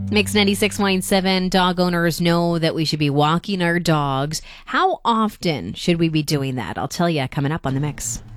Mix 96.7, dog owners know that we should be walking our dogs. How often should we be doing that? I'll tell you coming up on The Mix.